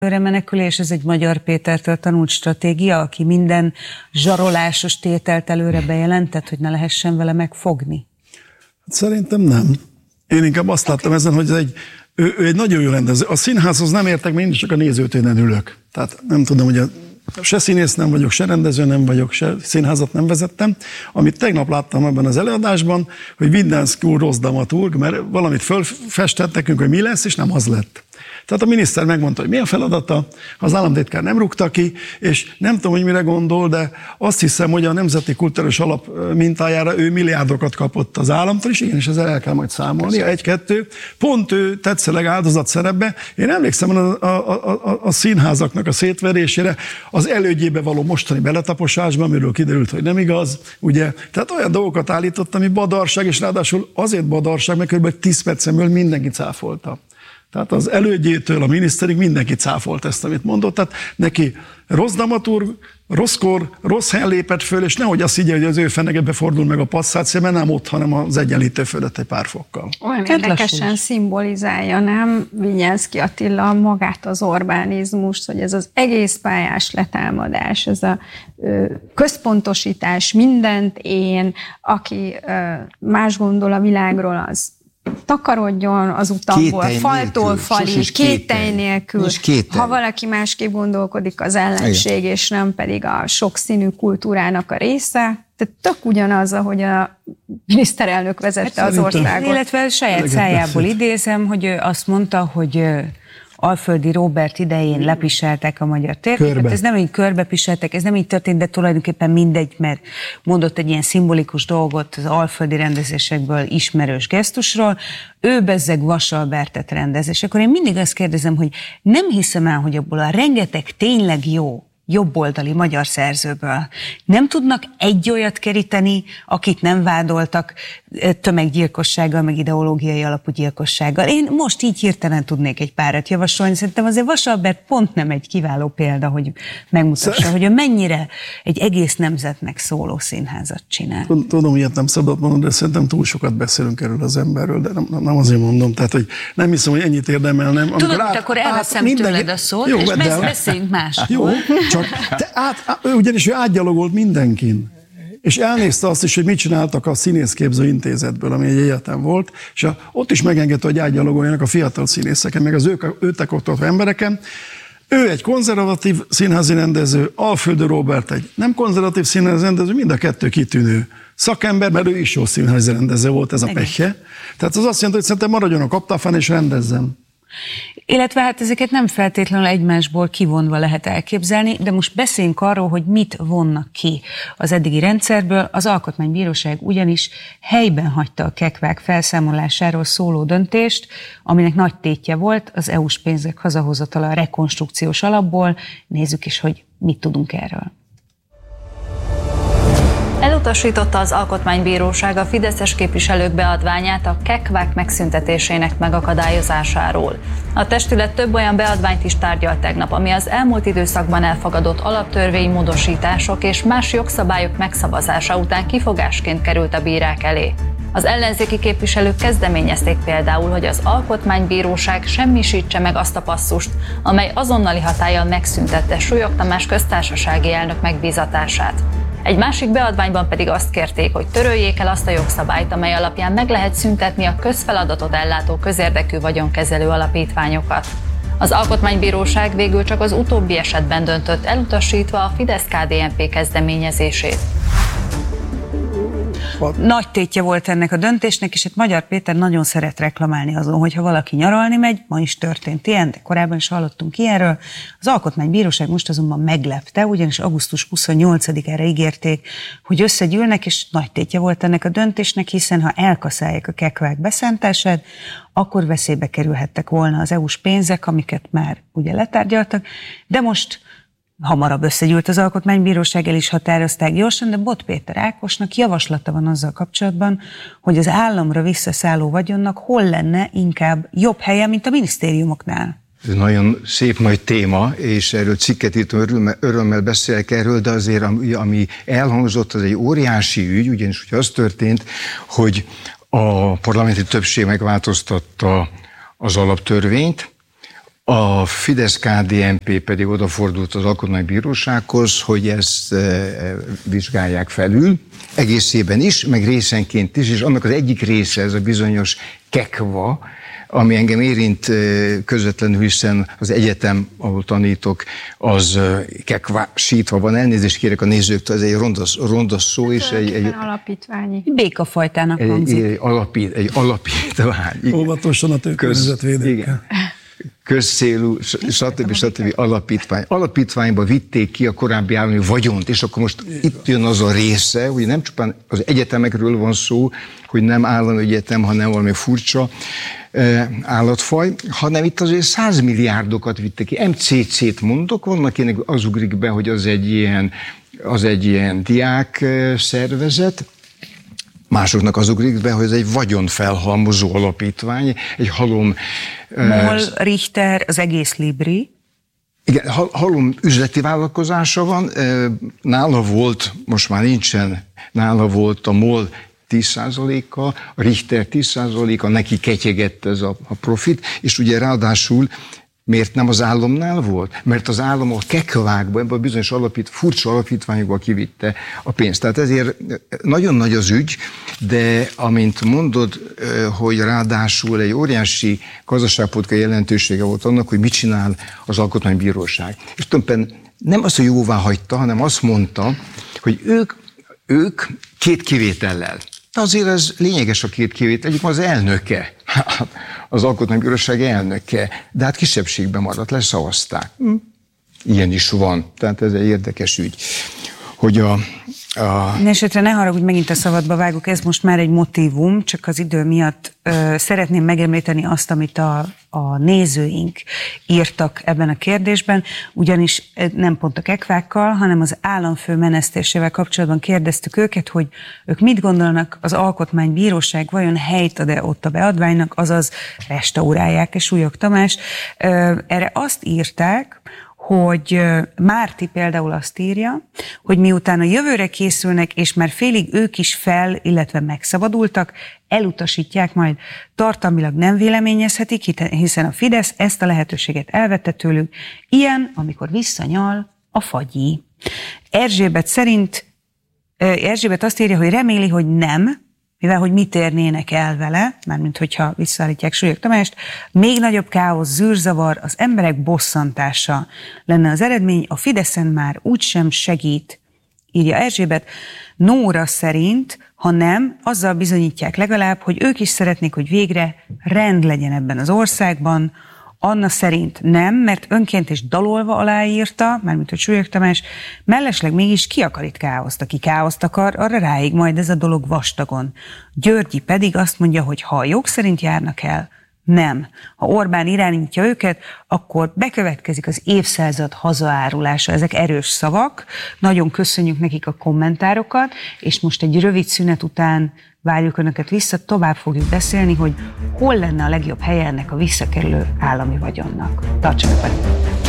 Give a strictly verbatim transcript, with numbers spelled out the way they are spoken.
menekülés, ez egy Magyar Pétertől tanult stratégia, aki minden zsarolásos tételt előre bejelentett, hogy ne lehessen vele megfogni? Hát szerintem nem. Én inkább azt okay. láttam ezen, hogy ez egy, ő, ő egy nagyon jó rendező. A színházhoz nem értek, mert én csak a nézőtéren ülök. Tehát nem tudom, hogy a, se színész nem vagyok, se rendező nem vagyok, se színházat nem vezettem. Amit tegnap láttam ebben az előadásban, hogy Vidánszky úr rossz dramaturg, mert valamit fölfestett nekünk, hogy mi lesz, és nem az lett. Tehát a miniszter megmondta, hogy mi a feladata, az államtitkár nem rúgta ki, és nem tudom, hogy mire gondol, de azt hiszem, hogy a Nemzeti Kulturális Alap mintájára ő milliárdokat kapott az államtól, és igenis ezzel el kell majd számolni, egy-kettő. Pont ő tetszeleg áldozat szerepbe. Én emlékszem a, a, a, a színházaknak a szétverésére, az elődjébe való mostani beletaposásban, amiről kiderült, hogy nem igaz, ugye. Tehát olyan dolgokat állított, ami badarság, és ráadásul azért badarság, mert kb. tíz percen mindenki cáfolta. Tehát az elődjétől a miniszterig mindenki cáfolt ezt, amit mondott. Tehát neki rossz dramaturg, rosszkor, rossz helyen lépett föl, és nehogy azt higgye, hogy az ő fenegebe fordul meg a passzáció, mert nem ott, hanem az egyenlítő fölött egy pár fokkal. Olyan érdekesen szimbolizálja, nem Vinyánszky Attila magát az Orbánizmust, hogy ez az egész pályás letámadás, ez a ö, központosítás, mindent én, aki ö, más gondol a világról, az takarodjon az utamból, faltól falig, kételj nélkül. Ha valaki másképp gondolkodik, az ellenség, igen, és nem pedig a sokszínű kultúrának a része. Tehát tök ugyanaz, ahogy a miniszterelnök vezette hát az országot. Illetve saját szájából idézem, hogy ő azt mondta, hogy Alföldi Róbert idején lepiseltek a magyar térképet. Ez nem így körbepiseltek, ez nem így történt, de tulajdonképpen mindegy, mert mondott egy ilyen szimbolikus dolgot az alföldi rendezésekből ismerős gesztusról. Ő bezzeg Vasalbertet rendez, és akkor én mindig azt kérdezem, hogy nem hiszem el, hogy abból a rengeteg tényleg jó jobboldali magyar szerzőből nem tudnak egy olyat keríteni, akit nem vádoltak tömeggyilkossággal, meg ideológiai alapú gyilkossággal. Én most így hirtelen tudnék egy párat javasolni. Szerintem azért Vasalbert pont nem egy kiváló példa, hogy megmutassa, hogy ő mennyire egy egész nemzetnek szóló színházat csinál. Tudom, ilyet nem szabad mondani, de szerintem túl sokat beszélünk erről az emberről, de nem, nem azért mondom. Tehát, hogy nem hiszem, hogy ennyit érdemelnem. Tudod, át, akkor elveszem mindenki... tőled a szót, jó, és beszéljünk másról. Jó, csak te át, ugyanis ő átgyalogolt mindenkin. És elnézte azt is, hogy mit csináltak a Színészképző Intézetből, ami egy egyetem volt, és a, ott is megengedte, hogy átgyalogoljanak a fiatal színészeken, meg az ők, őtek oktató embereken. Ő egy konzervatív színházi rendező, Alföldi Róbert egy nem konzervatív színházi rendező, mind a kettő kitűnő szakember, mert ő is jó színházi rendező volt, ez a pehje. Tehát az azt jelenti, hogy szerintem maradjon a kaptafán és rendezzen. Illetve hát ezeket nem feltétlenül egymásból kivonva lehet elképzelni, de most beszéljünk arról, hogy mit vonnak ki az eddigi rendszerből. Az Alkotmánybíróság ugyanis helyben hagyta a kekvák felszámolásáról szóló döntést, aminek nagy tétje volt az é u-s pénzek hazahozatala a rekonstrukciós alapból. Nézzük is, hogy mit tudunk erről. Elutasította az Alkotmánybíróság a fideszes képviselők beadványát a kekvák megszüntetésének megakadályozásáról. A testület több olyan beadványt is tárgyalt tegnap, ami az elmúlt időszakban elfogadott alaptörvény módosítások és más jogszabályok megszavazása után kifogásként került a bírák elé. Az ellenzéki képviselők kezdeményezték például, hogy az Alkotmánybíróság semmisítse meg azt a passzust, amely azonnali hatállyal megszüntette Súlyog Tamás köztársasági elnök megbízatását. Egy másik beadványban pedig azt kérték, hogy töröljék el azt a jogszabályt, amely alapján meg lehet szüntetni a közfeladatot ellátó közérdekű vagyonkezelő alapítványokat. Az Alkotmánybíróság végül csak az utóbbi esetben döntött, elutasítva a Fidesz-ká dé en pé kezdeményezését. Nagy tétje volt ennek a döntésnek, és hát Magyar Péter nagyon szeret reklamálni azon, hogyha valaki nyaralni megy, ma is történt ilyen, de korábban is hallottunk ilyenről. Az Alkotmánybíróság most azonban meglepte, ugyanis augusztus huszonnyolcadikára ígérték, hogy összegyűlnek, és nagy tétje volt ennek a döntésnek, hiszen ha elkaszálják a kekvák beszántását, akkor veszélybe kerülhettek volna az é u-s pénzek, amiket már ugye letárgyaltak, de most hamarabb összegyűlt az Alkotmánybíróság, el is határozták gyorsan, de Bot Péter Ákosnak javaslata van azzal kapcsolatban, hogy az államra visszaszálló vagyonnak hol lenne inkább jobb helye, mint a minisztériumoknál. Ez nagyon szép nagy téma, és erről cikket itt örömmel, örömmel beszélek erről, de azért ami, ami elhangzott, az egy óriási ügy, ugyanis hogy az történt, hogy a parlamenti többség megváltoztatta az alaptörvényt, A Fidesz-ká dé en pé pedig odafordult az Alkotmánybírósághoz, hogy ezt e, vizsgálják felül, egészében is, meg részenként is, és annak az egyik része, ez a bizonyos kekva, ami engem érint közvetlenül, hiszen az egyetem, ahol tanítok, az kekvásítva van. Elnézést kérek a nézőktől, ez egy rondasz, rondasz szó, és egy, egy alapítványi. Békafajtának hangzik. Egy, egy, alapít, egy alapítvány. Óvatosan a környezetvédőkkel. Közcélú, stb. stb. alapítvány. Alapítványba vitték ki a korábbi állami vagyont, és akkor most itt jön az a része, hogy nem csupán az egyetemekről van szó, hogy nem állami egyetem, hanem valami furcsa állatfaj, hanem itt azért százmilliárdokat vittek ki. em cé cét mondok, vannak ének az ugrik be, hogy az egy ilyen, az egy ilyen diák szervezet, másoknak az ugrik be, hogy ez egy vagyonfelhalmozó alapítvány, egy halom... MOL, Richter, az egész Libri. Igen, halom üzleti vállalkozása van, nála volt, most már nincsen, nála volt a MOL tíz százaléka, a Richter tíz százaléka, neki ketyegett ez a, a profit, és ugye ráadásul miért nem az államnál volt? Mert az állam a kekvákba, ebben a bizonyos alapít, furcsa alapítványokba kivitte a pénzt. Tehát ezért nagyon nagy az ügy, de amint mondod, hogy ráadásul egy óriási gazdaságpolitikai jelentősége volt annak, hogy mit csinál az Alkotmánybíróság. És tulajdonképpen nem azt, hogy jóvá hagyta, hanem azt mondta, hogy ők, ők két kivétellel. De azért ez lényeges a két kivétel, egyik az elnöke, az Alkotmánybíróság elnöke, de hát kisebbségben maradt, leszavazták. Ilyen is van, tehát ez egy érdekes ügy. Hogy a, a... Esetre ne haragudj, megint a szabadba vágok, ez most már egy motívum, csak az idő miatt ö, szeretném megemlíteni azt, amit a, a nézőink írtak ebben a kérdésben, ugyanis nem pont a kekvákkal, hanem az államfő menesztésével kapcsolatban kérdeztük őket, hogy ők mit gondolnak, az Alkotmánybíróság vajon helyt ad-e ott a beadványnak, azaz restaurálják-e, Súlyog Tamás. Ö, erre azt írták, hogy Márti például azt írja, hogy miután a jövőre készülnek, és már félig ők is fel, illetve megszabadultak, elutasítják majd, tartalmilag nem véleményezhetik, hiszen a Fidesz ezt a lehetőséget elvette tőlük, ilyen, amikor visszanyal a fagyi. Erzsébet szerint, Erzsébet azt írja, hogy reméli, hogy nem, mivel hogy mit érnének el vele, mármint hogyha visszaállítják Súlyog Tamást, még nagyobb káosz, zűrzavar, az emberek bosszantása lenne az eredmény, a Fideszen már úgysem segít, írja Erzsébet. Nóra szerint, ha nem, azzal bizonyítják legalább, hogy ők is szeretnék, hogy végre rend legyen ebben az országban. Anna szerint nem, mert önként és dalolva aláírta, mármint hogy Súlyog Tamás, mellesleg mégis ki akar itt káoszt. Aki káoszt akar, arra ráig majd ez a dolog vastagon. Györgyi pedig azt mondja, hogy ha a jog szerint járnak el, nem. Ha Orbán irányítja őket, akkor bekövetkezik az évszázad hazaárulása. Ezek erős szavak. Nagyon köszönjük nekik a kommentárokat, és most egy rövid szünet után várjuk Önöket vissza, tovább fogjuk beszélni, hogy hol lenne a legjobb helye ennek a visszakerülő állami vagyonnak. Tartsanak velünk!